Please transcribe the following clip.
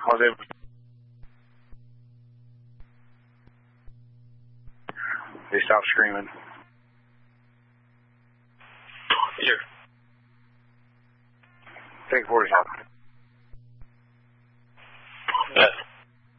Was it? They stopped screaming. Here. Take 47. Yeah.